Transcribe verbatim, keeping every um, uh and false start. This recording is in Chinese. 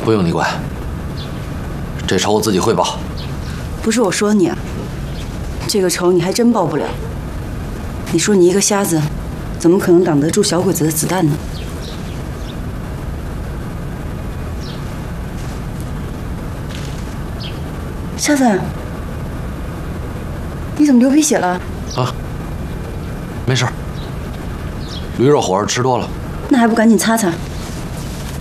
不用你管，这仇我自己会报。 不是我说你啊，这个仇你还真报不了。你说你一个瞎子，怎么可能挡得住小鬼子的子弹呢？瞎子，你怎么流鼻血了？ 啊，没事，驴肉火烧吃多了。 那还不赶紧擦擦？